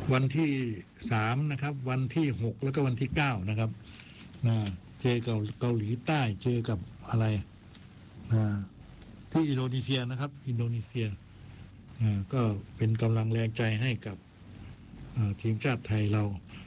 วันที่3นะครับวันที่6แล้วก็วันที่9นะครับนะเจอกับเกาหลีใต้เจอกับอะไรนะที่อินโดนีเซียนะครับอินโดนีเซียก็เป็นกำลังแรงใจให้กับทีมชาติไทยเรา